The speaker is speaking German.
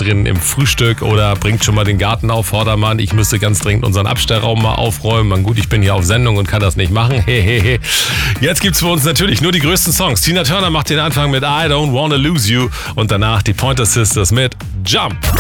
drin im Frühstück oder bringt schon mal den Garten auf Vordermann. Ich müsste ganz dringend unseren Abstellraum mal aufräumen. Man, gut, ich bin hier auf Sendung und kann das nicht machen. Hehehe. Jetzt gibt's für uns natürlich nur die größten Songs. Tina Turner macht den Anfang mit I Don't Wanna Lose You und danach die Pointer Sisters mit Jump.